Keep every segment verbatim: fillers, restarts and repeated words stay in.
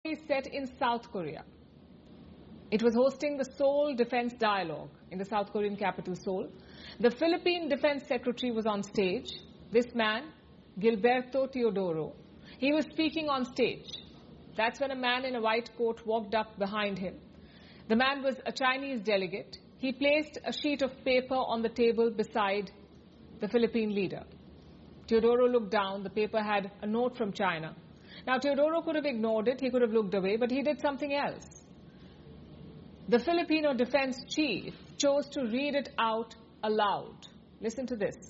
is set in South Korea. It was hosting the Seoul Defense Dialogue in the South Korean capital, Seoul. The Philippine Defense Secretary was on stage. This man, Gilberto Teodoro, he was speaking on stage. That's when a man in a white coat walked up behind him. The man was a Chinese delegate. He placed a sheet of paper on the table beside the Philippine leader. Teodoro looked down. The paper had a note from China. Now, Teodoro could have ignored it. He could have looked away, but he did something else. The Filipino defense chief chose to read it out aloud. Listen to this.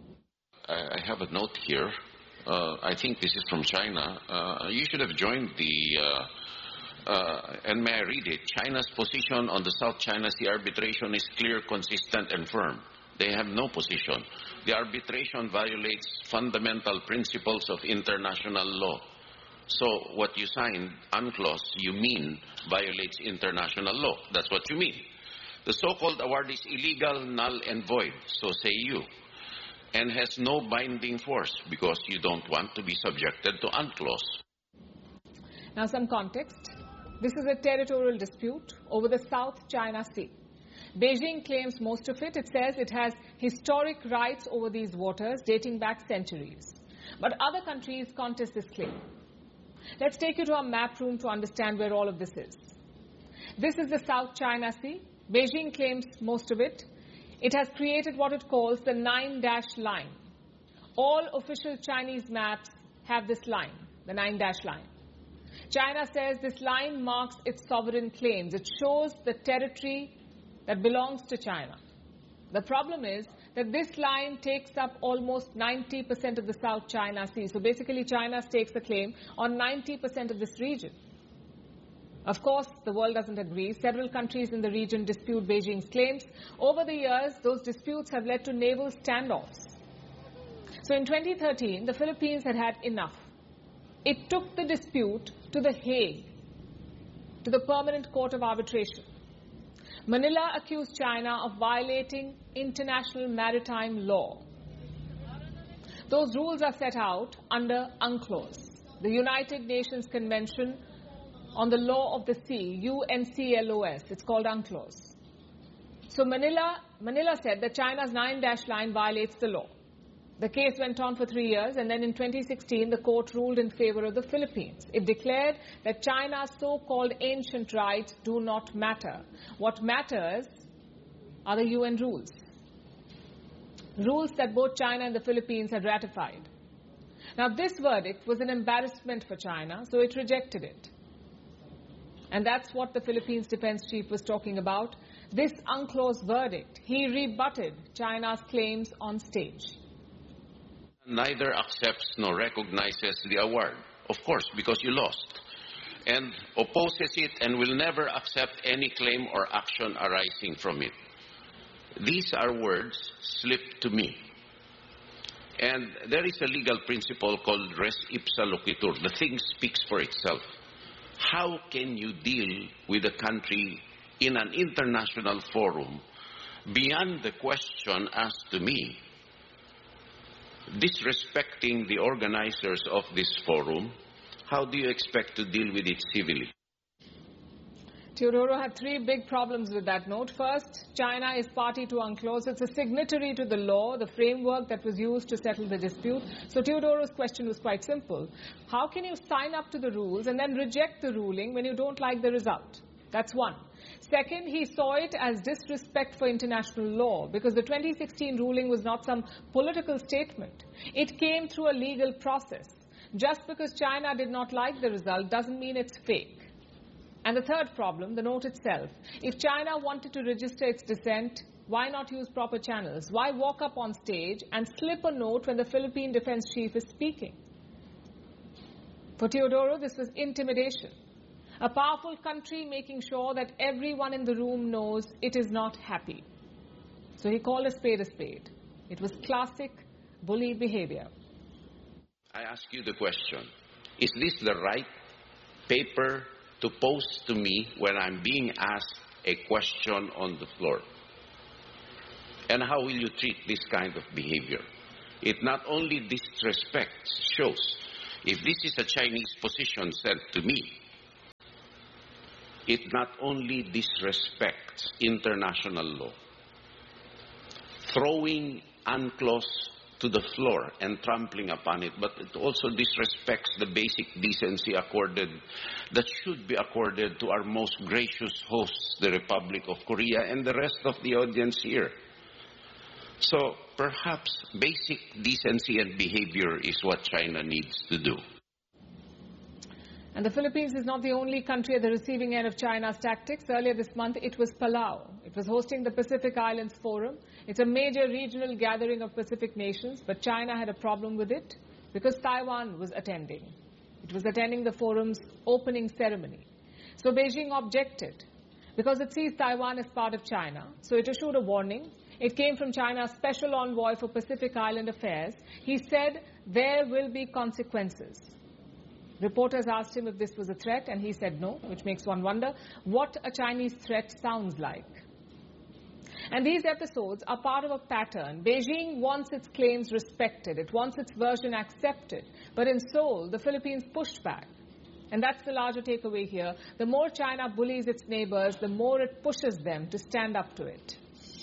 I have a note here. Uh, I think this is from China. Uh, you should have joined the, uh, uh, and may I read it? China's position on the South China Sea arbitration is clear, consistent, and firm. They have no position. The arbitration violates fundamental principles of international law. So what you signed, UNCLOS, you mean violates international law. That's what you mean. The so-called award is illegal, null, and void, so say you, and has no binding force because you don't want to be subjected to UNCLOS. Now some context. This is a territorial dispute over the South China Sea. Beijing claims most of it. It says it has historic rights over these waters dating back centuries. But other countries contest this claim. Let's take you to our map room to understand where all of this is. This is the South China Sea. Beijing claims most of it. It has created what it calls the nine-dash line. All official Chinese maps have this line, the nine-dash line. China says this line marks its sovereign claims. It shows the territory that belongs to China. The problem is that this line takes up almost ninety percent of the South China Sea. So basically China stakes a claim on ninety percent of this region. Of course, the world doesn't agree. Several countries in the region dispute Beijing's claims. Over the years, those disputes have led to naval standoffs. So in twenty thirteen, the Philippines had had enough. It took the dispute to The Hague, to the Permanent Court of Arbitration. Manila accused China of violating international maritime law. Those rules are set out under UNCLOS, the United Nations Convention on the Law of the Sea, U N C L O S. It's called UNCLOS. So Manila, Manila said that China's nine-dash line violates the law. The case went on for three years, and then in twenty sixteen, the court ruled in favor of the Philippines. It declared that China's so-called ancient rights do not matter. What matters are the U N rules. Rules that both China and the Philippines had ratified. Now, this verdict was an embarrassment for China, so it rejected it. And that's what the Philippines defense chief was talking about. This UNCLOS verdict, he rebutted China's claims on stage. Neither accepts nor recognizes the award, of course, because you lost, and opposes it and will never accept any claim or action arising from it. These are words slipped to me. And there is a legal principle called res ipsa loquitur. The thing speaks for itself. How can you deal with a country in an international forum beyond the question asked to me, disrespecting the organizers of this forum? How do you expect to deal with it civilly? Teodoro had three big problems with that note. First, China is party to UNCLOS. It's a signatory to the law, the framework that was used to settle the dispute. So Teodoro's question was quite simple. How can you sign up to the rules and then reject the ruling when you don't like the result? That's one. Second, he saw it as disrespect for international law because the twenty sixteen ruling was not some political statement. It came through a legal process. Just because China did not like the result doesn't mean it's fake. And the third problem, the note itself. If China wanted to register its dissent, why not use proper channels? Why walk up on stage and slip a note when the Philippine defense chief is speaking? For Teodoro, this was intimidation. A powerful country making sure that everyone in the room knows it is not happy. So he called a spade a spade. It was classic bully behavior. I ask you the question, is this the right paper to pose to me when I'm being asked a question on the floor? And how will you treat this kind of behavior? It not only disrespects, shows, if this is a Chinese position sent to me, it not only disrespects international law, throwing UNCLOS to the floor and trampling upon it, but it also disrespects the basic decency accorded, that should be accorded to our most gracious hosts, the Republic of Korea, and the rest of the audience here. So perhaps basic decency and behavior is what China needs to do. And the Philippines is not the only country at the receiving end of China's tactics. Earlier this month, it was Palau. It was hosting the Pacific Islands Forum. It's a major regional gathering of Pacific nations, but China had a problem with it because Taiwan was attending. It was attending the forum's opening ceremony. So Beijing objected because it sees Taiwan as part of China. So it issued a warning. It came from China's Special Envoy for Pacific Island Affairs. He said there will be consequences. Reporters asked him if this was a threat, and he said no, which makes one wonder what a Chinese threat sounds like. And these episodes are part of a pattern. Beijing wants its claims respected. It wants its version accepted. But in Seoul, the Philippines pushed back. And that's the larger takeaway here. The more China bullies its neighbors, the more it pushes them to stand up to it.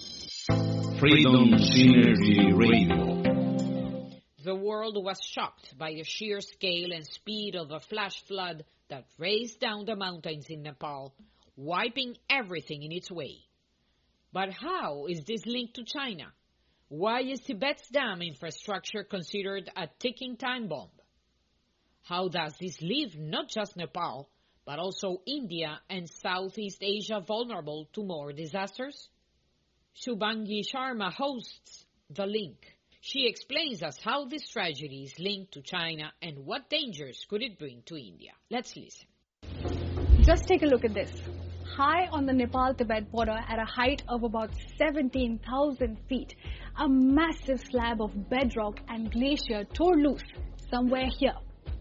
Freedom Synergy Radio. The world was shocked by the sheer scale and speed of a flash flood that raced down the mountains in Nepal, wiping everything in its way. But how is this linked to China? Why is Tibet's dam infrastructure considered a ticking time bomb? How does this leave not just Nepal, but also India and Southeast Asia vulnerable to more disasters? Shubhangi Sharma hosts The Link. She explains us how this tragedy is linked to China and what dangers could it bring to India. Let's listen. Just take a look at this. High on the Nepal-Tibet border at a height of about seventeen thousand feet, a massive slab of bedrock and glacier tore loose somewhere here.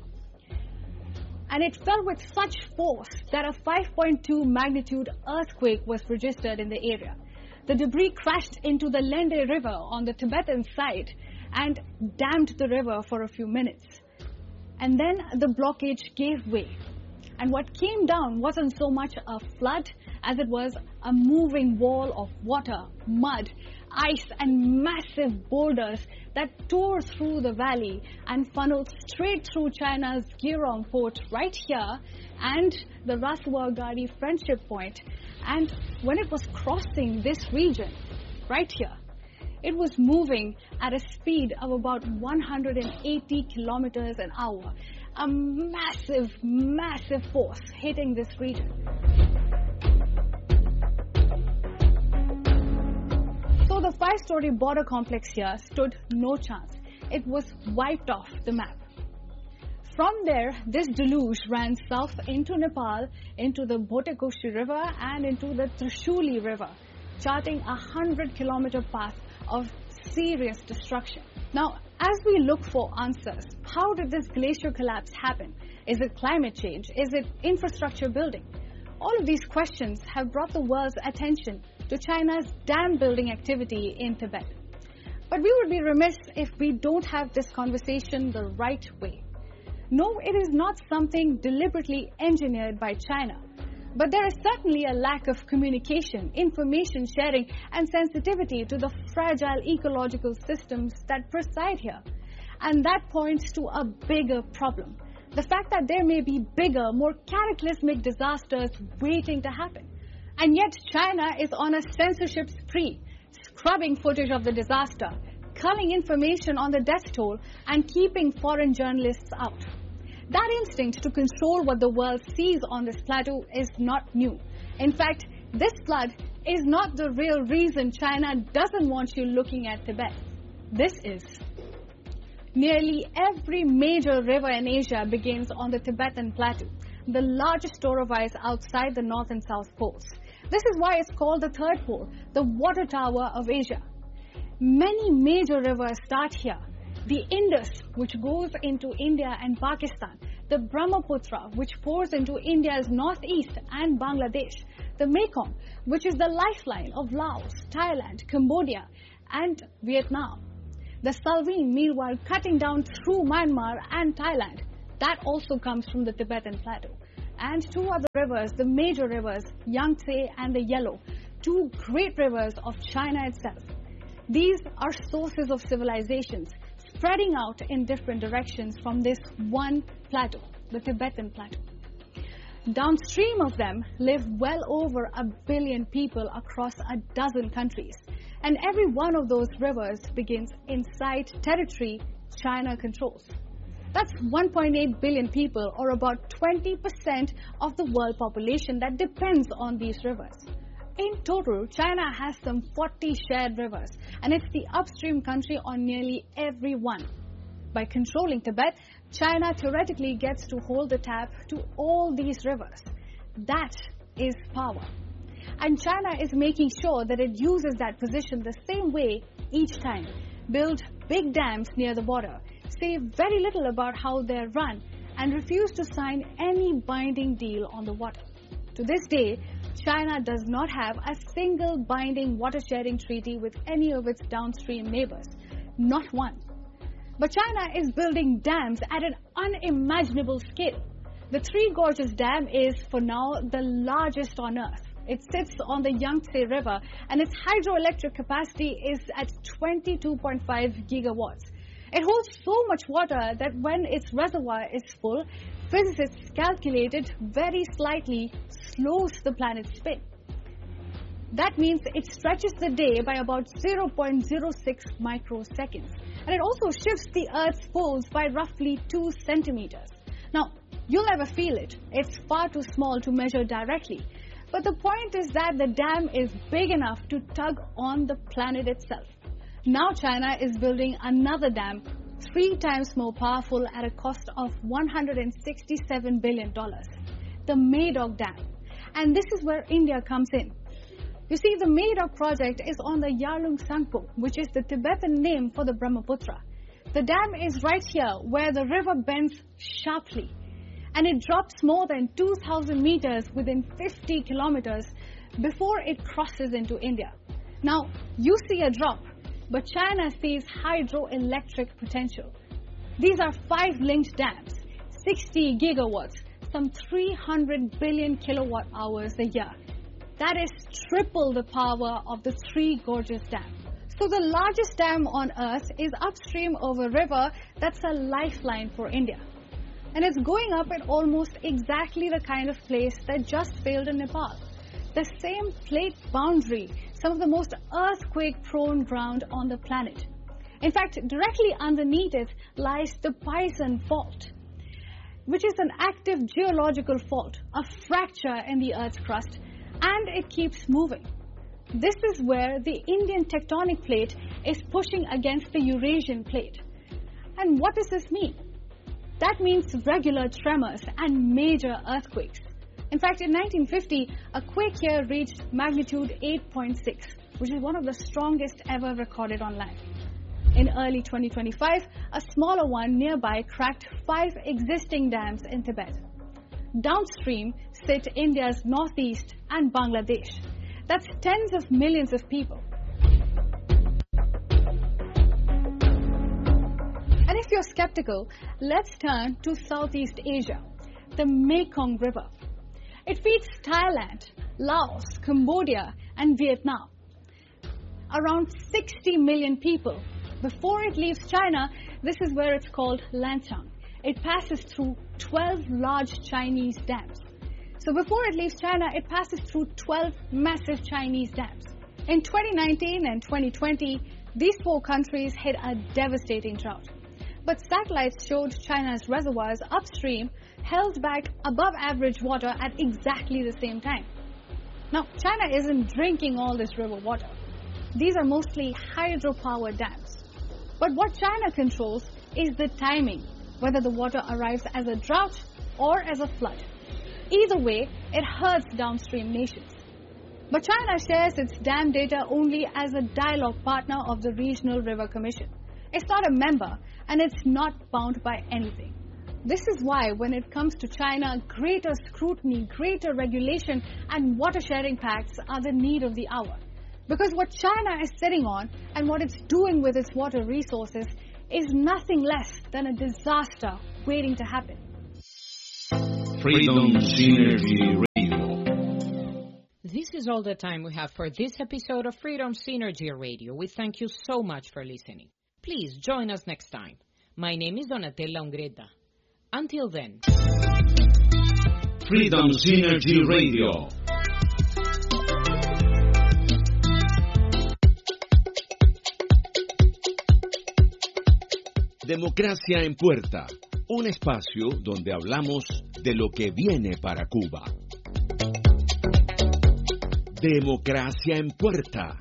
And it fell with such force that a five point two magnitude earthquake was registered in the area. The debris crashed into the Lende River on the Tibetan side and dammed the river for a few minutes. And then the blockage gave way. And what came down wasn't so much a flood as it was a moving wall of water, mud, ice and massive boulders that tore through the valley and funneled straight through China's Geirong port right here and the Rasuwa Gadi Friendship Point. And when it was crossing this region, right here, it was moving at a speed of about one hundred eighty kilometers an hour. A massive, massive force hitting this region. So the five-story border complex here stood no chance. It was wiped off the map. From there, this deluge ran south into Nepal, into the Bhotekoshi River and into the Trishuli River, charting a hundred kilometer path of serious destruction. Now, as we look for answers, how did this glacier collapse happen? Is it climate change? Is it infrastructure building? All of these questions have brought the world's attention to China's dam building activity in Tibet. But we would be remiss if we don't have this conversation the right way. No, it is not something deliberately engineered by China. But there is certainly a lack of communication, information sharing, and sensitivity to the fragile ecological systems that preside here. And that points to a bigger problem. The fact that there may be bigger, more cataclysmic disasters waiting to happen. And yet China is on a censorship spree, scrubbing footage of the disaster, culling information on the death toll, and keeping foreign journalists out. That instinct to control what the world sees on this plateau is not new. In fact, this flood is not the real reason China doesn't want you looking at Tibet. This is. Nearly every major river in Asia begins on the Tibetan plateau, the largest store of ice outside the North and South poles. This is why it's called the third pole, the water tower of Asia. Many major rivers start here. The Indus, which goes into India and Pakistan, the Brahmaputra, which pours into India's northeast and Bangladesh, the Mekong, which is the lifeline of Laos, Thailand, Cambodia, and Vietnam. The Salween, meanwhile, cutting down through Myanmar and Thailand. That also comes from the Tibetan plateau. and two other rivers, the major rivers, Yangtze and the Yellow, two great rivers of China itself. These are sources of civilizations spreading out in different directions from this one plateau, the Tibetan Plateau. Downstream of them live well over a billion people across a dozen countries. And every one of those rivers begins inside territory China controls. That's one point eight billion people, or about twenty percent of the world population that depends on these rivers. In total, China has some forty shared rivers, and it's the upstream country on nearly every one. By controlling Tibet, China theoretically gets to hold the tap to all these rivers. That is power. And China is making sure that it uses that position the same way each time. Build big dams near the water, say very little about how they're run, and refuse to sign any binding deal on the water. To this day, China does not have a single binding water-sharing treaty with any of its downstream neighbors. Not one. But China is building dams at an unimaginable scale. The Three Gorges Dam is, for now, the largest on Earth. It sits on the Yangtze River, and its hydroelectric capacity is at twenty-two point five gigawatts. It holds so much water that when its reservoir is full, physicists calculated very slightly slows the planet's spin. That means it stretches the day by about zero point zero six microseconds. And it also shifts the Earth's poles by roughly two centimeters. Now, you'll never feel it. It's far too small to measure directly. But the point is that the dam is big enough to tug on the planet itself. Now China is building another dam, three times more powerful at a cost of one hundred sixty-seven billion dollars, the Maydok Dam. And this is where India comes in. You see, the Maydok project is on the Yarlung Tsangpo, which is the Tibetan name for the Brahmaputra. The dam is right here where the river bends sharply, and it drops more than two thousand meters within fifty kilometers before it crosses into India. Now, you see a drop, but China sees hydroelectric potential. These are five linked dams, sixty gigawatts, some three hundred billion kilowatt hours a year. That is triple the power of the Three Gorges Dam. So the largest dam on Earth is upstream of a river that's a lifeline for India. And it's going up at almost exactly the kind of place that just failed in Nepal. The same plate boundary, some of the most earthquake-prone ground on the planet. In fact, directly underneath it lies the Paisen Fault, which is an active geological fault, a fracture in the Earth's crust, and it keeps moving. This is where the Indian tectonic plate is pushing against the Eurasian plate. And what does this mean? That means regular tremors and major earthquakes. In fact, in nineteen fifty, a quake here reached magnitude eight point six, which is one of the strongest ever recorded on land. In early twenty twenty-five, a smaller one nearby cracked five existing dams in Tibet. Downstream sit India's northeast and Bangladesh. That's tens of millions of people. And if you're skeptical, let's turn to Southeast Asia, the Mekong River. It feeds Thailand, Laos, Cambodia, and Vietnam. Around sixty million people. Before it leaves China, this is where it's called Lanchang. It passes through twelve large Chinese dams. So before it leaves China, it passes through twelve massive Chinese dams. In twenty nineteen and twenty twenty, these four countries hit a devastating drought. But satellites showed China's reservoirs upstream held back above average water at exactly the same time. Now, China isn't drinking all this river water. These are mostly hydropower dams. But what China controls is the timing, whether the water arrives as a drought or as a flood. Either way, it hurts downstream nations. But China shares its dam data only as a dialogue partner of the Regional River Commission. It's not a member, and it's not bound by anything. This is why when it comes to China, greater scrutiny, greater regulation, and water-sharing pacts are the need of the hour. Because what China is sitting on and what it's doing with its water resources is nothing less than a disaster waiting to happen. Freedom Synergy Radio. This is all the time we have for this episode of Freedom Synergy Radio. We thank you so much for listening. Please join us next time. My name is Donatella Ungreta. Until then. Freedom Synergy Radio. Democracia en Puerta, un espacio donde hablamos de lo que viene para Cuba. Democracia en Puerta.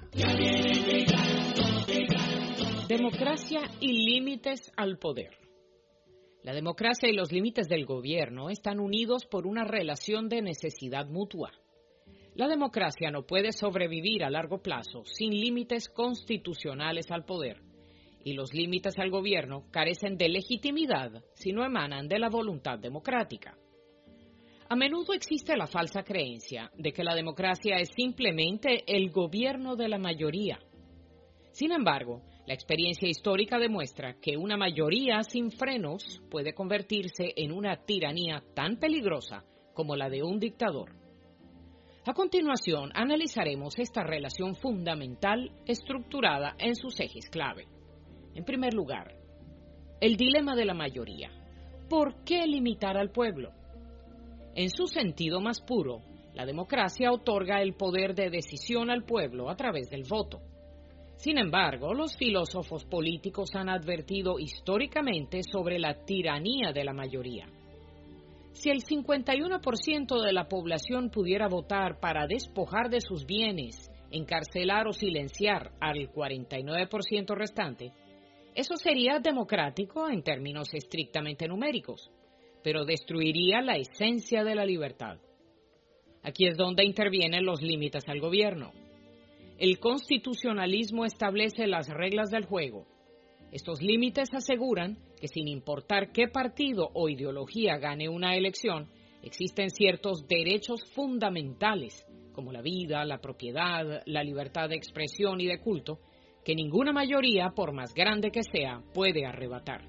Democracia y límites al poder. La democracia y los límites del gobierno están unidos por una relación de necesidad mutua. La democracia no puede sobrevivir a largo plazo sin límites constitucionales al poder. Y los límites al gobierno carecen de legitimidad si no emanan de la voluntad democrática. A menudo existe la falsa creencia de que la democracia es simplemente el gobierno de la mayoría. Sin embargo, la experiencia histórica demuestra que una mayoría sin frenos puede convertirse en una tiranía tan peligrosa como la de un dictador. A continuación, analizaremos esta relación fundamental estructurada en sus ejes clave. En primer lugar, el dilema de la mayoría. ¿Por qué limitar al pueblo? En su sentido más puro, la democracia otorga el poder de decisión al pueblo a través del voto. Sin embargo, los filósofos políticos han advertido históricamente sobre la tiranía de la mayoría. Si el cincuenta y uno por ciento de la población pudiera votar para despojar de sus bienes, encarcelar o silenciar al cuarenta y nueve por ciento restante, eso sería democrático en términos estrictamente numéricos, pero destruiría la esencia de la libertad. Aquí es donde intervienen los límites al gobierno. El constitucionalismo establece las reglas del juego. Estos límites aseguran que sin importar qué partido o ideología gane una elección, existen ciertos derechos fundamentales, como la vida, la propiedad, la libertad de expresión y de culto, que ninguna mayoría, por más grande que sea, puede arrebatar.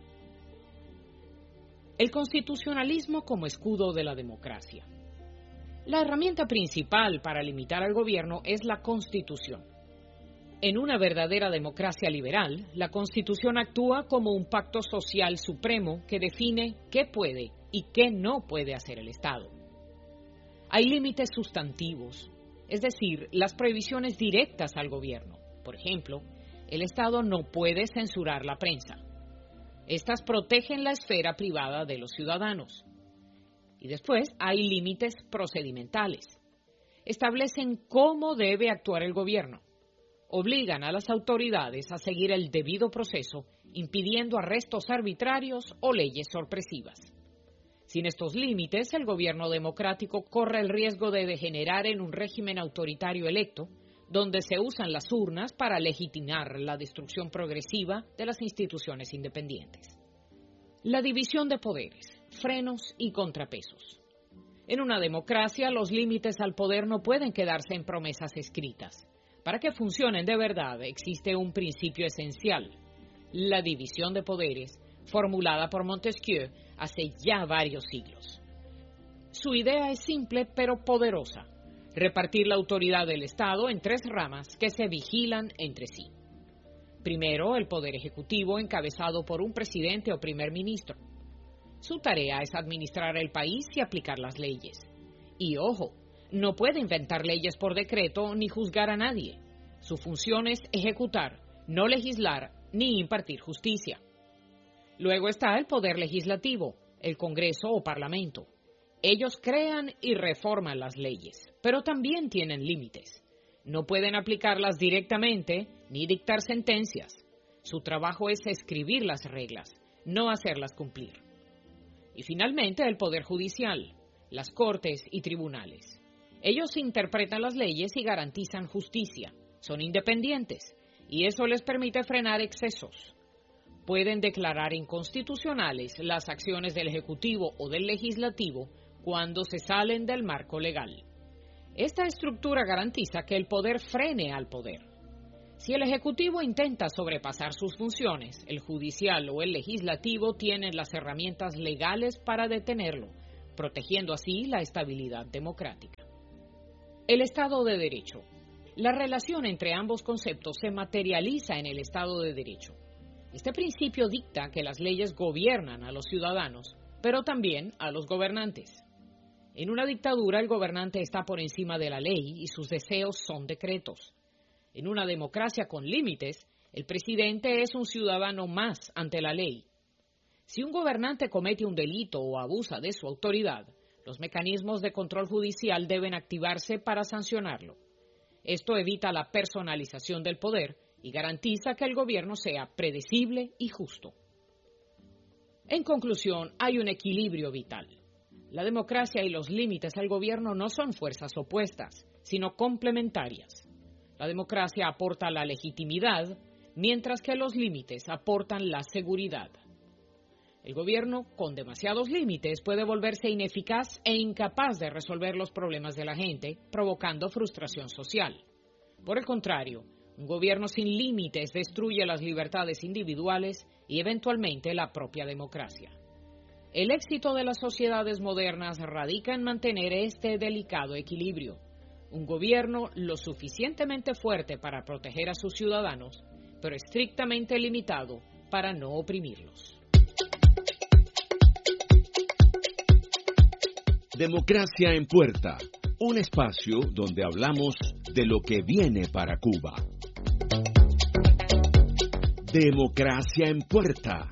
El constitucionalismo como escudo de la democracia. La herramienta principal para limitar al gobierno es la Constitución. En una verdadera democracia liberal, la Constitución actúa como un pacto social supremo que define qué puede y qué no puede hacer el Estado. Hay límites sustantivos, es decir, las prohibiciones directas al gobierno. Por ejemplo, el Estado no puede censurar la prensa. Estas protegen la esfera privada de los ciudadanos. Y después hay límites procedimentales. Establecen cómo debe actuar el gobierno. Obligan a las autoridades a seguir el debido proceso, impidiendo arrestos arbitrarios o leyes sorpresivas. Sin estos límites, el gobierno democrático corre el riesgo de degenerar en un régimen autoritario electo, donde se usan las urnas para legitimar la destrucción progresiva de las instituciones independientes. La división de poderes, frenos y contrapesos. En una democracia, los límites al poder no pueden quedarse en promesas escritas. Para que funcionen de verdad, existe un principio esencial, la división de poderes, formulada por Montesquieu hace ya varios siglos. Su idea es simple pero poderosa. Repartir la autoridad del Estado en tres ramas que se vigilan entre sí. Primero, el Poder Ejecutivo, encabezado por un presidente o primer ministro. Su tarea es administrar el país y aplicar las leyes. Y ojo, no puede inventar leyes por decreto ni juzgar a nadie. Su función es ejecutar, no legislar ni impartir justicia. Luego está el Poder Legislativo, el Congreso o Parlamento. Ellos crean y reforman las leyes, pero también tienen límites. No pueden aplicarlas directamente ni dictar sentencias. Su trabajo es escribir las reglas, no hacerlas cumplir. Y finalmente el Poder Judicial, las Cortes y tribunales. Ellos interpretan las leyes y garantizan justicia. Son independientes y eso les permite frenar excesos. Pueden declarar inconstitucionales las acciones del Ejecutivo o del Legislativo cuando se salen del marco legal. Esta estructura garantiza que el poder frene al poder. Si el Ejecutivo intenta sobrepasar sus funciones, el Judicial o el Legislativo tienen las herramientas legales para detenerlo, protegiendo así la estabilidad democrática. El Estado de Derecho. La relación entre ambos conceptos se materializa en el Estado de Derecho. Este principio dicta que las leyes gobiernan a los ciudadanos, pero también a los gobernantes. En una dictadura, el gobernante está por encima de la ley y sus deseos son decretos. En una democracia con límites, el presidente es un ciudadano más ante la ley. Si un gobernante comete un delito o abusa de su autoridad, los mecanismos de control judicial deben activarse para sancionarlo. Esto evita la personalización del poder y garantiza que el gobierno sea predecible y justo. En conclusión, hay un equilibrio vital. La democracia y los límites al gobierno no son fuerzas opuestas, sino complementarias. La democracia aporta la legitimidad, mientras que los límites aportan la seguridad. El gobierno, con demasiados límites, puede volverse ineficaz e incapaz de resolver los problemas de la gente, provocando frustración social. Por el contrario, un gobierno sin límites destruye las libertades individuales y eventualmente la propia democracia. El éxito de las sociedades modernas radica en mantener este delicado equilibrio. Un gobierno lo suficientemente fuerte para proteger a sus ciudadanos, pero estrictamente limitado para no oprimirlos. Democracia en Puerta, un espacio donde hablamos de lo que viene para Cuba. Democracia en Puerta.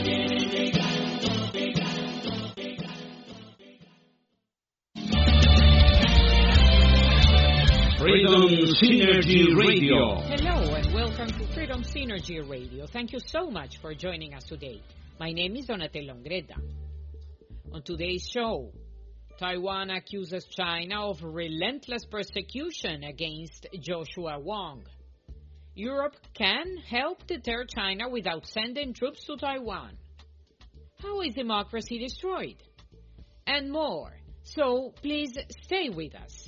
Freedom Synergy Radio. Hello and welcome to Freedom Synergy Radio. Thank you so much for joining us today. My name is Donatella Ungretta. On today's show, Taiwan accuses China of relentless persecution against Joshua Wong. Europe can help deter China without sending troops to Taiwan. How is democracy destroyed? And more. So please stay with us.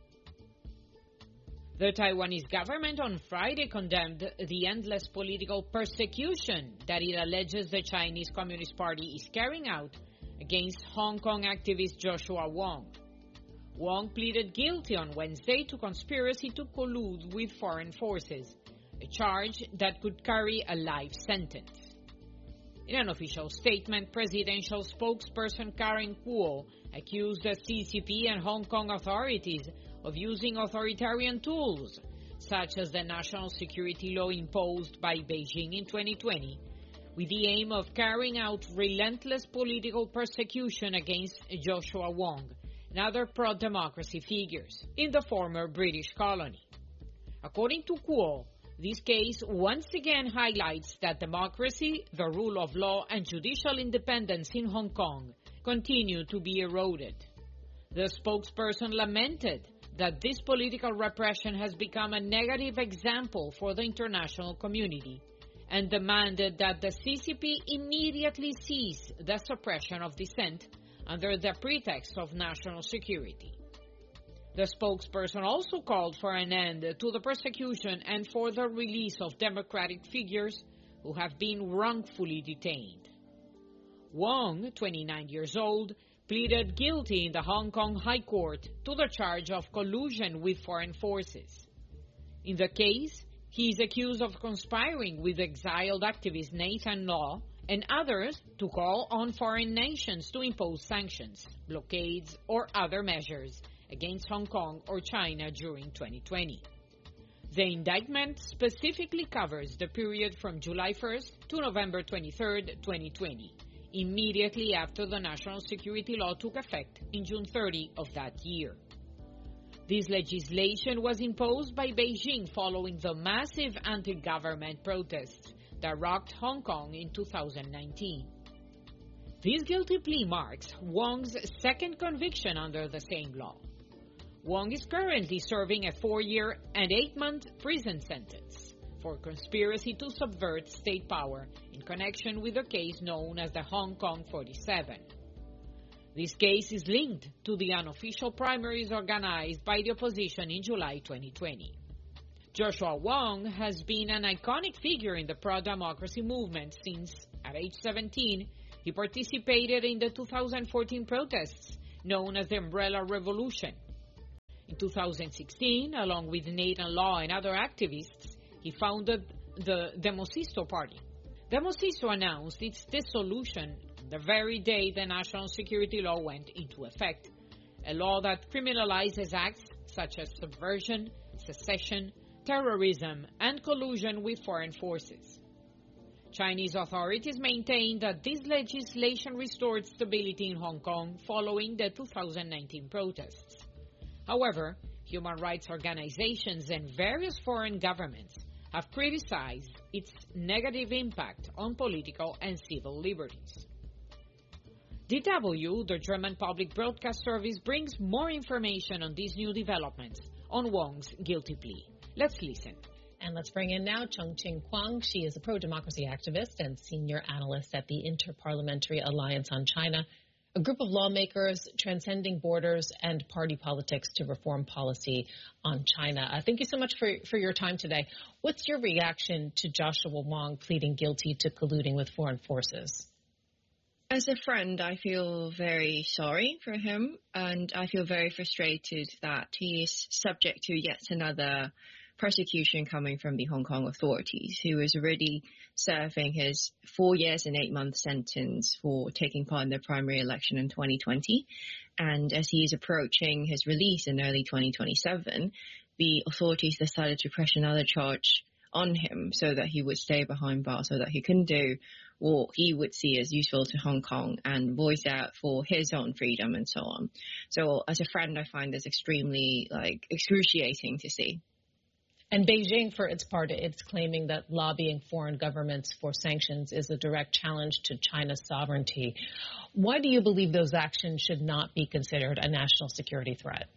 The Taiwanese government on Friday condemned the endless political persecution that it alleges the Chinese Communist Party is carrying out against Hong Kong activist Joshua Wong. Wong pleaded guilty on Wednesday to conspiracy to collude with foreign forces, a charge that could carry a life sentence. In an official statement, presidential spokesperson Karen Kuo accused the C C P and Hong Kong authorities of using authoritarian tools, such as the national security law imposed by Beijing in twenty twenty, with the aim of carrying out relentless political persecution against Joshua Wong and other pro-democracy figures in the former British colony. According to Kuo, this case once again highlights that democracy, the rule of law, and judicial independence in Hong Kong continue to be eroded. The spokesperson lamented that this political repression has become a negative example for the international community and demanded that the C C P immediately cease the suppression of dissent under the pretext of national security. The spokesperson also called for an end to the persecution and for the release of democratic figures who have been wrongfully detained. Wong, twenty-nine years old, pleaded guilty in the Hong Kong High Court to the charge of collusion with foreign forces. In the case, he is accused of conspiring with exiled activist Nathan Law and others to call on foreign nations to impose sanctions, blockades, or other measures against Hong Kong or China during twenty twenty. The indictment specifically covers the period from July first to November twenty-third, twenty twenty, immediately after the national security law took effect in June thirtieth of that year. This legislation was imposed by Beijing following the massive anti-government protests that rocked Hong Kong in two thousand nineteen. This guilty plea marks Wong's second conviction under the same law. Wong is currently serving a four-year and eight-month prison sentence for conspiracy to subvert state power in connection with a case known as the Hong Kong forty-seven. This case is linked to the unofficial primaries organized by the opposition in July twenty twenty. Joshua Wong has been an iconic figure in the pro-democracy movement since, at age seventeen, he participated in the two thousand fourteen protests known as the Umbrella Revolution. In two thousand sixteen, along with Nathan Law and other activists, he founded the Demosisto Party. Demosisto announced its dissolution the very day the national security law went into effect, a law that criminalizes acts such as subversion, secession, terrorism, and collusion with foreign forces. Chinese authorities maintain that this legislation restored stability in Hong Kong following the two thousand nineteen protests. However, human rights organizations and various foreign governments have criticized its negative impact on political and civil liberties. D W, the German public broadcast service, brings more information on these new developments on Wong's guilty plea. Let's listen. And let's bring in now Chongqing Huang. She is a pro-democracy activist and senior analyst at the Inter-Parliamentary Alliance on China, a group of lawmakers transcending borders and party politics to reform policy on China. Uh, thank you so much for, for your time today. What's your reaction to Joshua Wong pleading guilty to colluding with foreign forces? As a friend, I feel very sorry for him, and I feel very frustrated that he is subject to yet another persecution coming from the Hong Kong authorities, who is already serving his four years and eight month sentence for taking part in the primary election in twenty twenty. And as he is approaching his release in early twenty twenty-seven, the authorities decided to press another charge on him so that he would stay behind bars, so that he couldn't do what he would see as useful to Hong Kong and voice out for his own freedom and so on. So as a friend, I find this extremely like excruciating to see. And Beijing, for its part, it's claiming that lobbying foreign governments for sanctions is a direct challenge to China's sovereignty. Why do you believe those actions should not be considered a national security threat?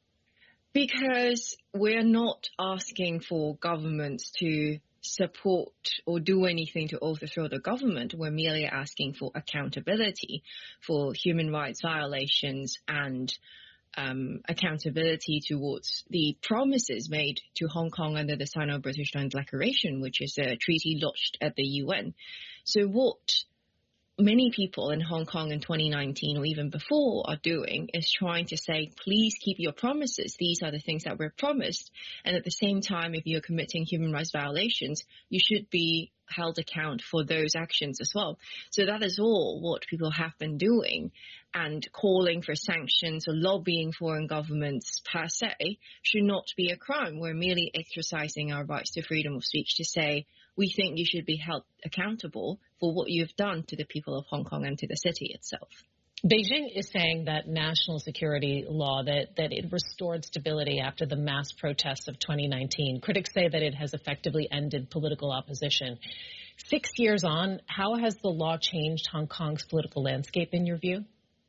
Because we're not asking for governments to support or do anything to overthrow the government. We're merely asking for accountability for human rights violations and Um, accountability towards the promises made to Hong Kong under the Sino-British Non-Declaration, which is a treaty lodged at the U N. So what many people in Hong Kong in twenty nineteen or even before are doing is trying to say, please keep your promises. These are the things that were promised. And at the same time, if you're committing human rights violations, you should be held account for those actions as well. So that is all what people have been doing, and calling for sanctions or lobbying foreign governments per se should not be a crime. We're merely exercising our rights to freedom of speech to say we think you should be held accountable for what you've done to the people of Hong Kong and to the city itself. Beijing is saying that national security law, that, that it restored stability after the mass protests of twenty nineteen. Critics say that it has effectively ended political opposition. Six years on, how has the law changed Hong Kong's political landscape in your view?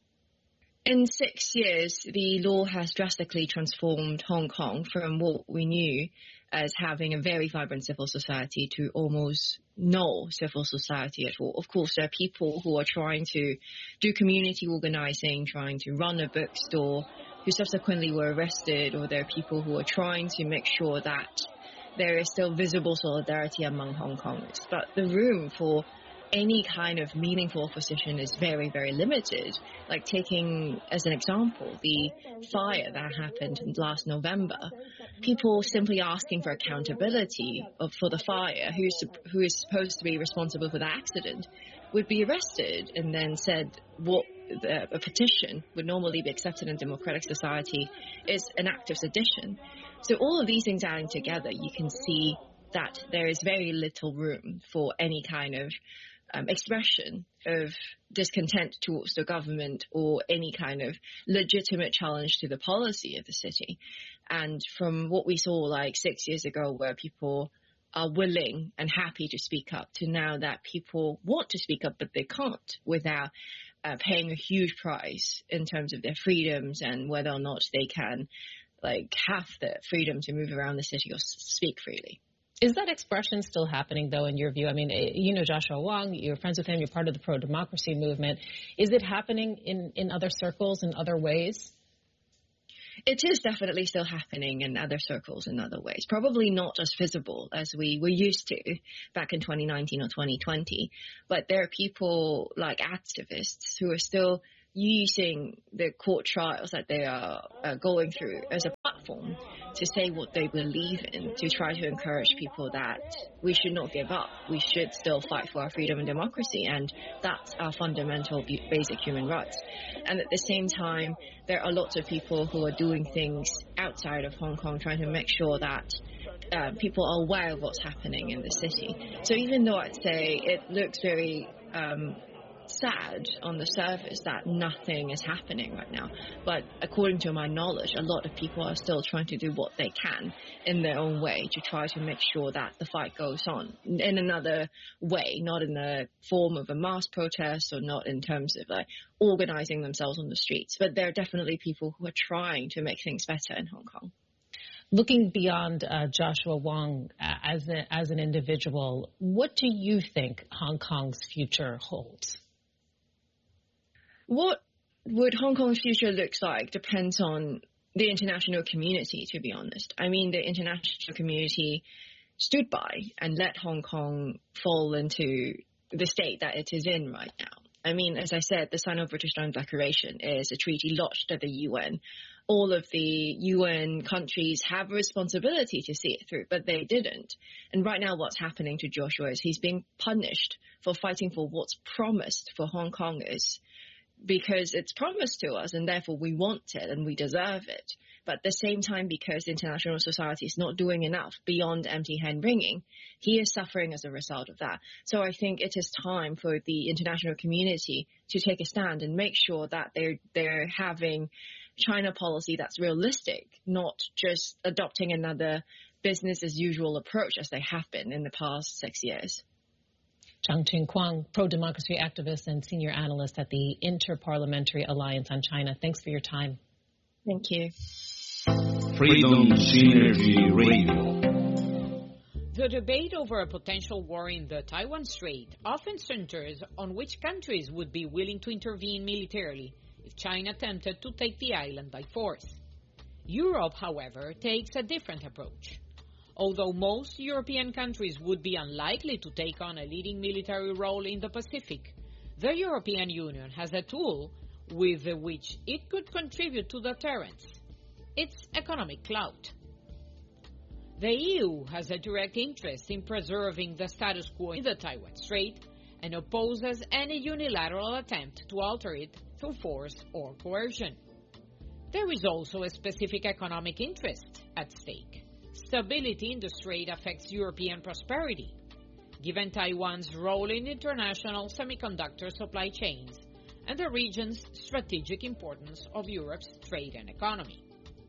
In six years, the law has drastically transformed Hong Kong from what we knew as having a very vibrant civil society to almost no civil society at all. Of course, there are people who are trying to do community organizing, trying to run a bookstore, who subsequently were arrested, or there are people who are trying to make sure that there is still visible solidarity among Hong Kongers. But the room for any kind of meaningful opposition is very, very limited. Like taking as an example, the fire that happened last November, people simply asking for accountability of, for the fire, who is, who is supposed to be responsible for the accident, would be arrested and then said what the, a petition would normally be accepted in a democratic society is an act of sedition. So all of these things adding together, you can see that there is very little room for any kind of Um, expression of discontent towards the government or any kind of legitimate challenge to the policy of the city. And from what we saw like six years ago, where people are willing and happy to speak up, to now that people want to speak up but they can't without uh, paying a huge price in terms of their freedoms and whether or not they can like have the freedom to move around the city or speak freely. Is that expression still happening, though, in your view? I mean, you know Joshua Wong, you're friends with him, you're part of the pro-democracy movement. Is it happening in, in other circles, in other ways? It is definitely still happening in other circles in other ways. Probably not as visible as we were used to back in twenty nineteen or twenty twenty. But there are people like activists who are still using the court trials that they are uh, going through as a platform to say what they believe in, to try to encourage people that we should not give up. We should still fight for our freedom and democracy, and that's our fundamental basic human rights. And at the same time, there are lots of people who are doing things outside of Hong Kong, trying to make sure that uh, people are aware of what's happening in the city. So even though I'd say it looks very um, sad on the surface that nothing is happening right now, but according to my knowledge, a lot of people are still trying to do what they can in their own way to try to make sure that the fight goes on in another way, not in the form of a mass protest or not in terms of like organizing themselves on the streets. But there are definitely people who are trying to make things better in Hong Kong. Looking beyond uh, Joshua Wong uh, as, a, as an individual, what do you think Hong Kong's future holds? What would Hong Kong's future looks like depends on the international community, to be honest. I mean, the international community stood by and let Hong Kong fall into the state that it is in right now. I mean, as I said, the Sino-British Joint Declaration is a treaty lodged at the U N. All of the U N countries have a responsibility to see it through, but they didn't. And right now what's happening to Joshua is he's being punished for fighting for what's promised for Hong Kongers, because it's promised to us and therefore we want it and we deserve it. But at the same time, because the international society is not doing enough beyond empty hand wringing, he is suffering as a result of that. So I think it is time for the international community to take a stand and make sure that they're, they're having China policy that's realistic, not just adopting another business as usual approach as they have been in the past six years. Chang-Ching Kwong, pro-democracy activist and senior analyst at the Inter-Parliamentary Alliance on China. Thanks for your time. Thank you. Freedom Synergy Radio. The debate over a potential war in the Taiwan Strait often centers on which countries would be willing to intervene militarily if China attempted to take the island by force. Europe, however, takes a different approach. Although most European countries would be unlikely to take on a leading military role in the Pacific, the European Union has a tool with which it could contribute to deterrence: its economic clout. The E U has a direct interest in preserving the status quo in the Taiwan Strait and opposes any unilateral attempt to alter it through force or coercion. There is also a specific economic interest at stake. Stability in the strait affects European prosperity, given Taiwan's role in international semiconductor supply chains and the region's strategic importance of Europe's trade and economy.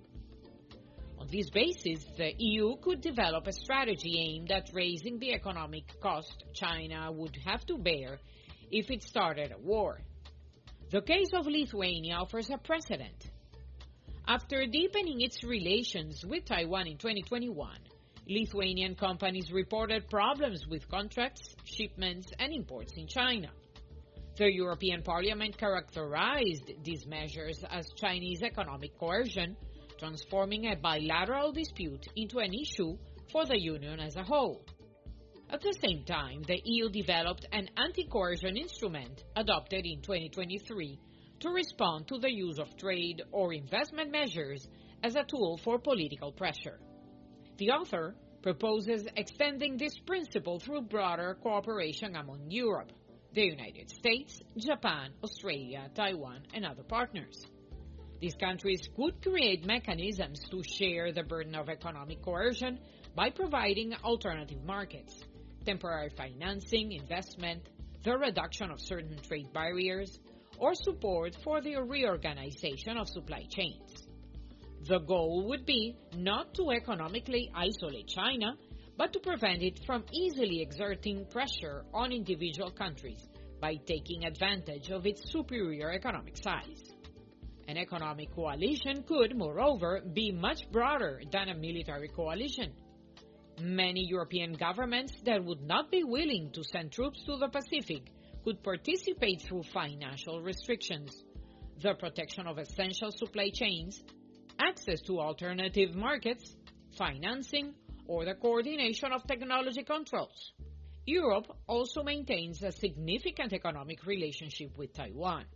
On this basis, the E U could develop a strategy aimed at raising the economic cost China would have to bear if it started a war. The case of Lithuania offers a precedent. After deepening its relations with Taiwan in twenty twenty-one, Lithuanian companies reported problems with contracts, shipments, and imports in China. The European Parliament characterized these measures as Chinese economic coercion, transforming a bilateral dispute into an issue for the Union as a whole. At the same time, the E U developed an anti-coercion instrument adopted in twenty twenty-three to respond to the use of trade or investment measures as a tool for political pressure. The author proposes extending this principle through broader cooperation among Europe, the United States, Japan, Australia, Taiwan, and other partners. These countries could create mechanisms to share the burden of economic coercion by providing alternative markets, temporary financing, investment, the reduction of certain trade barriers, or support for the reorganization of supply chains. The goal would be not to economically isolate China, but to prevent it from easily exerting pressure on individual countries by taking advantage of its superior economic size. An economic coalition could, moreover, be much broader than a military coalition. Many European governments that would not be willing to send troops to the Pacific could participate through financial restrictions, the protection of essential supply chains, access to alternative markets, financing, or the coordination of technology controls. Europe also maintains a significant economic relationship with Taiwan.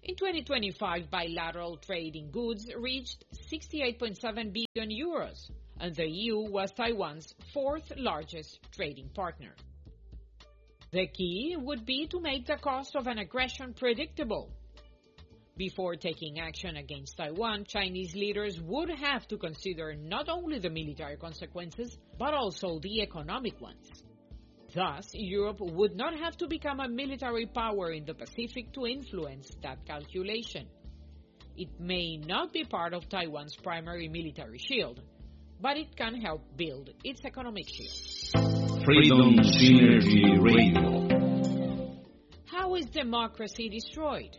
In twenty twenty-five, bilateral trade in goods reached sixty-eight point seven billion euros, and the E U was Taiwan's fourth largest trading partner. The key would be to make the cost of an aggression predictable. Before taking action against Taiwan, Chinese leaders would have to consider not only the military consequences, but also the economic ones. Thus, Europe would not have to become a military power in the Pacific to influence that calculation. It may not be part of Taiwan's primary military shield, but it can help build its economic shield. Freedom Synergy Radio. How is democracy destroyed?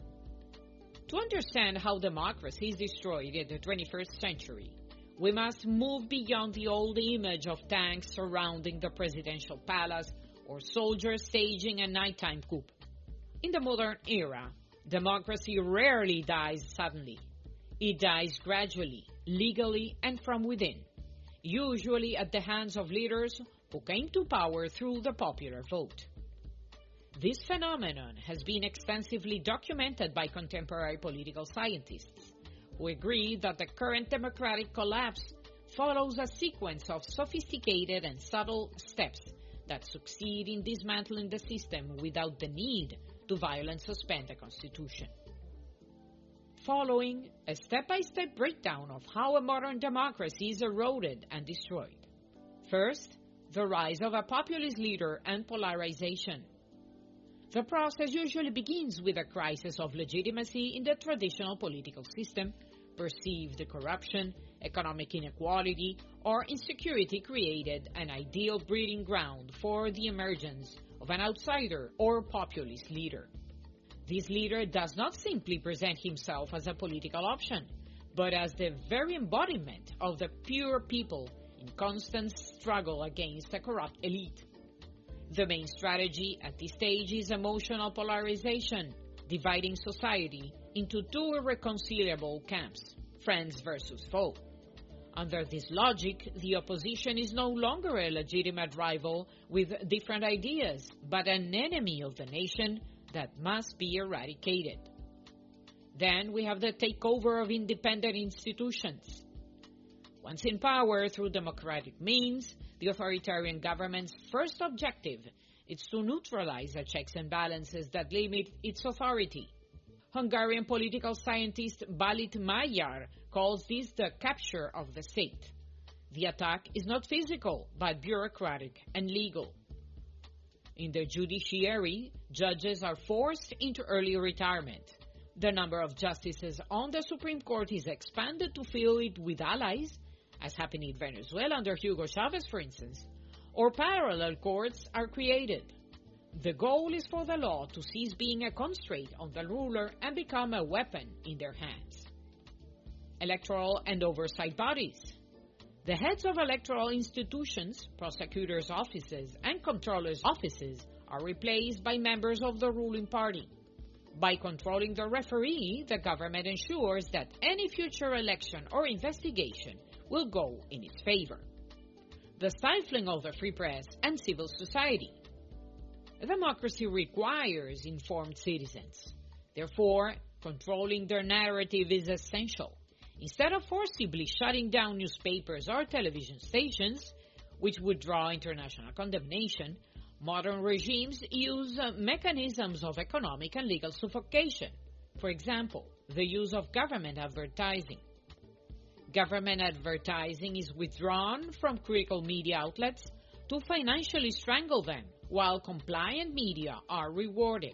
To understand how democracy is destroyed in the twenty-first century, we must move beyond the old image of tanks surrounding the presidential palace or soldiers staging a nighttime coup. In the modern era, democracy rarely dies suddenly. It dies gradually, legally, and from within, usually at the hands of leaders who came to power through the popular vote. This phenomenon has been extensively documented by contemporary political scientists, who agree that the current democratic collapse follows a sequence of sophisticated and subtle steps that succeed in dismantling the system without the need to violently suspend the Constitution. Following a step-by-step breakdown of how a modern democracy is eroded and destroyed. First, the rise of a populist leader and polarization. The process usually begins with a crisis of legitimacy in the traditional political system, perceived corruption, economic inequality, or insecurity created an ideal breeding ground for the emergence of an outsider or populist leader. This leader does not simply present himself as a political option, but as the very embodiment of the pure people in constant struggle against a corrupt elite. The main strategy at this stage is emotional polarization, dividing society into two irreconcilable camps, friends versus foe. Under this logic, the opposition is no longer a legitimate rival with different ideas, but an enemy of the nation that must be eradicated. Then we have the takeover of independent institutions. Once in power through democratic means, the authoritarian government's first objective is to neutralize the checks and balances that limit its authority. Hungarian political scientist Balit Magyar calls this the capture of the state. The attack is not physical, but bureaucratic and legal. In the judiciary, judges are forced into early retirement. The number of justices on the Supreme Court is expanded to fill it with allies, as happened in Venezuela under Hugo Chavez, for instance, or parallel courts are created. The goal is for the law to cease being a constraint on the ruler and become a weapon in their hands. Electoral and oversight bodies. The heads of electoral institutions, prosecutors' offices, and controllers' offices are replaced by members of the ruling party. By controlling the referee, the government ensures that any future election or investigation will go in its favor. The stifling of the free press and civil society. Democracy requires informed citizens. Therefore, controlling their narrative is essential. Instead of forcibly shutting down newspapers or television stations, which would draw international condemnation, modern regimes use uh, mechanisms of economic and legal suffocation. For example, the use of government advertising. Government advertising is withdrawn from critical media outlets to financially strangle them, while compliant media are rewarded.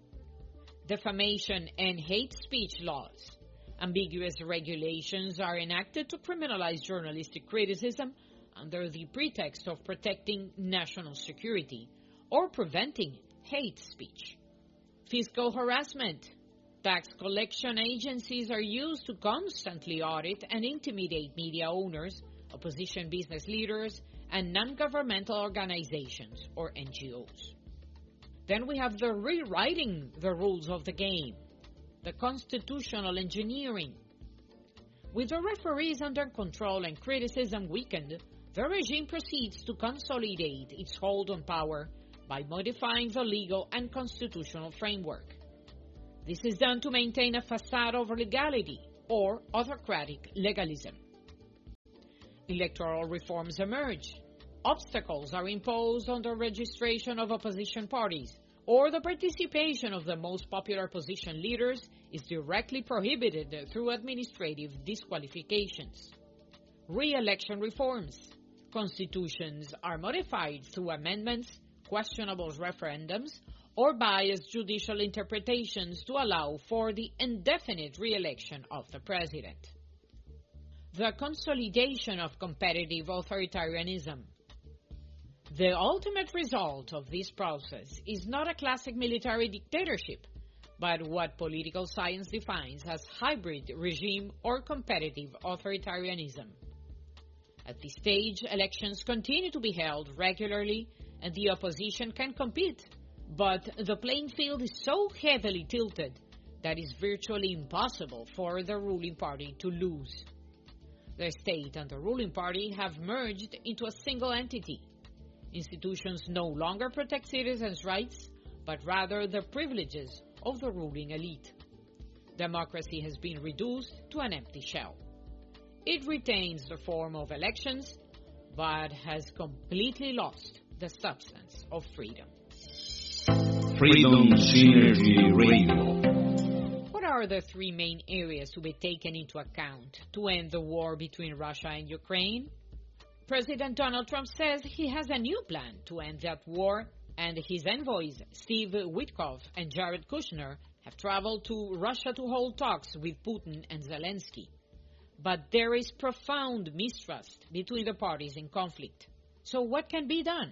Defamation and hate speech laws. Ambiguous regulations are enacted to criminalize journalistic criticism under the pretext of protecting national security or preventing hate speech. Fiscal harassment. Tax collection agencies are used to constantly audit and intimidate media owners, opposition business leaders, and non-governmental organizations, or N G Os. Then we have the rewriting the rules of the game, the constitutional engineering. With the referees under control and criticism weakened, the regime proceeds to consolidate its hold on power by modifying the legal and constitutional framework. This is done to maintain a facade of legality or autocratic legalism. Electoral reforms emerge. Obstacles are imposed on the registration of opposition parties, or the participation of the most popular opposition leaders is directly prohibited through administrative disqualifications. Re-election reforms. Constitutions are modified through amendments, questionable referendums, or biased judicial interpretations to allow for the indefinite re-election of the president. The consolidation of competitive authoritarianism. The ultimate result of this process is not a classic military dictatorship, but what political science defines as hybrid regime or competitive authoritarianism. At this stage, elections continue to be held regularly and the opposition can compete, but the playing field is so heavily tilted that it's virtually impossible for the ruling party to lose. The state and the ruling party have merged into a single entity. Institutions no longer protect citizens' rights, but rather the privileges of the ruling elite. Democracy has been reduced to an empty shell. It retains the form of elections, but has completely lost the substance of freedom. Freedom Synergy Radio. What are the three main areas to be taken into account to end the war between Russia and Ukraine? President Donald Trump says he has a new plan to end that war, and his envoys, Steve Witkoff and Jared Kushner, have traveled to Russia to hold talks with Putin and Zelensky. But there is profound mistrust between the parties in conflict. So what can be done?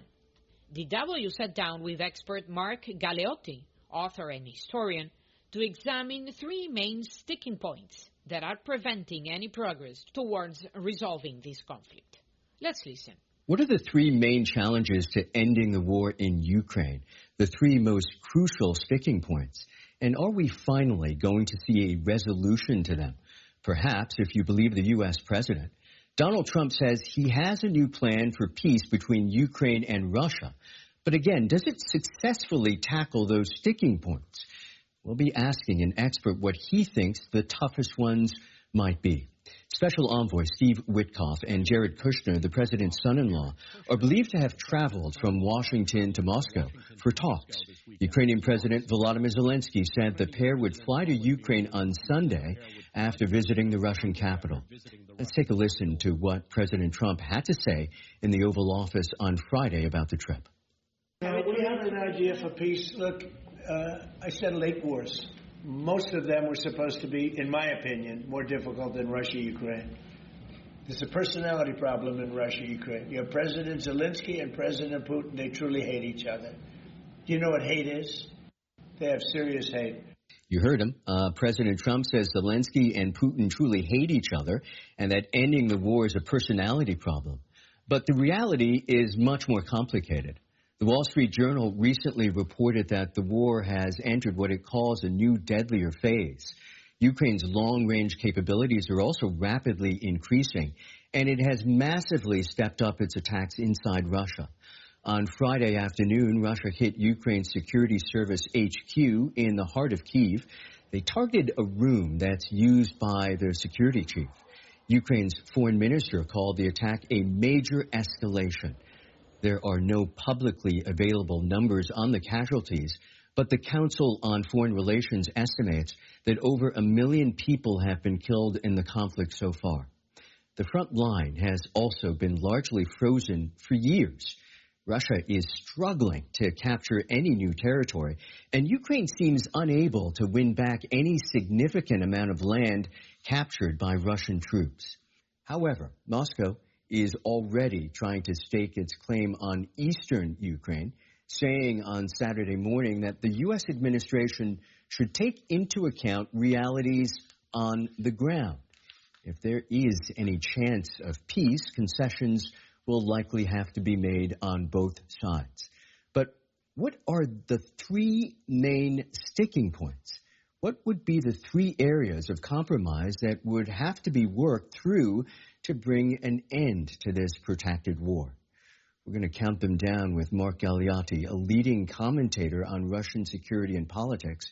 D W sat down with expert Mark Galeotti, author and historian, to examine three main sticking points that are preventing any progress towards resolving this conflict. Let's listen. What are the three main challenges to ending the war in Ukraine, the three most crucial sticking points? And are we finally going to see a resolution to them? Perhaps, if you believe the U S president, Donald Trump says he has a new plan for peace between Ukraine and Russia. But again, does it successfully tackle those sticking points? We'll be asking an expert what he thinks the toughest ones might be. Special Envoy Steve Witkoff and Jared Kushner, the president's son-in-law, are believed to have traveled from Washington to Moscow for talks. Ukrainian President Volodymyr Zelensky said the pair would fly to Ukraine on Sunday after visiting the Russian capital. Let's take a listen to what President Trump had to say in the Oval Office on Friday about the trip. Uh, we have an idea for peace. Look, uh, I said late wars. Most of them were supposed to be, in my opinion, more difficult than Russia-Ukraine. There's a personality problem in Russia-Ukraine. You have President Zelensky and President Putin. They truly hate each other. Do you know what hate is? They have serious hate. You heard him. Uh, President Trump says Zelensky and Putin truly hate each other and that ending the war is a personality problem. But the reality is much more complicated. The Wall Street Journal recently reported that the war has entered what it calls a new deadlier phase. Ukraine's long-range capabilities are also rapidly increasing, and it has massively stepped up its attacks inside Russia. On Friday afternoon, Russia hit Ukraine's security service H Q in the heart of Kyiv. They targeted a room that's used by their security chief. Ukraine's foreign minister called the attack a major escalation. There are no publicly available numbers on the casualties, but the Council on Foreign Relations estimates that over a million people have been killed in the conflict so far. The front line has also been largely frozen for years. Russia is struggling to capture any new territory, and Ukraine seems unable to win back any significant amount of land captured by Russian troops. However, Moscow is already trying to stake its claim on eastern Ukraine, saying on Saturday morning that the U S administration should take into account realities on the ground. If there is any chance of peace, concessions will likely have to be made on both sides. But what are the three main sticking points? What would be the three areas of compromise that would have to be worked through to bring an end to this protracted war? We're going to count them down with Mark Galeotti, a leading commentator on Russian security and politics.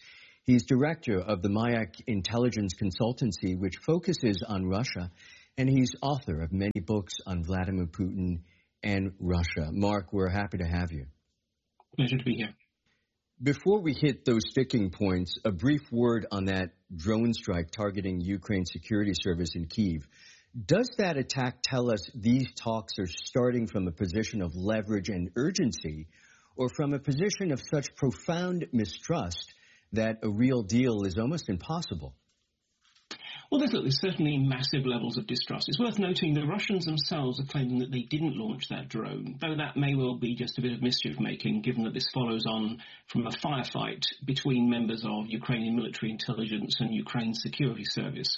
He's director of the Mayak Intelligence Consultancy, which focuses on Russia, and he's author of many books on Vladimir Putin and Russia. Mark, we're happy to have you. Pleasure to be here. Before we hit those sticking points, a brief word on that drone strike targeting Ukraine's security service in Kyiv. Does that attack tell us these talks are starting from a position of leverage and urgency, or from a position of such profound mistrust that a real deal is almost impossible? Well, there's, look, there's certainly massive levels of distrust. It's worth noting the Russians themselves are claiming that they didn't launch that drone, though that may well be just a bit of mischief-making, given that this follows on from a firefight between members of Ukrainian military intelligence and Ukraine's security service.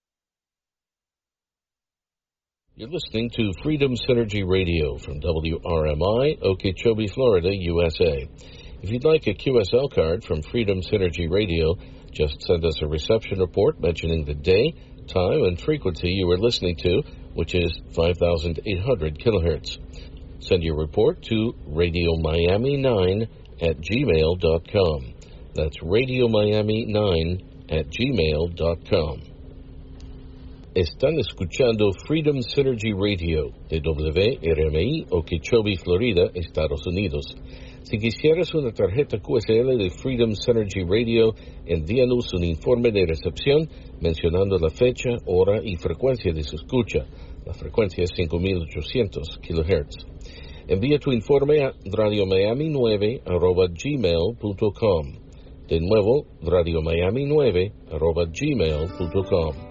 You're listening to Freedom Synergy Radio from W R M I, Okeechobee, Florida, U S A. If you'd like a Q S L card from Freedom Synergy Radio, just send us a reception report mentioning the day, time, and frequency you are listening to, which is five thousand eight hundred kilohertz. Send your report to Radio Miami nine at gmail dot com. That's Radio Miami nine at gmail dot com. Están escuchando Freedom Synergy Radio de W R M I, Okeechobee, Florida, Estados Unidos. Si quisieras una tarjeta Q S L de Freedom Synergy Radio, envíanos un informe de recepción mencionando la fecha, hora y frecuencia de su escucha. La frecuencia es cinco mil ochocientos kilohertz. Envía tu informe a radio miami nueve arroba gmail punto com. De nuevo, radio miami nueve arroba gmail punto com.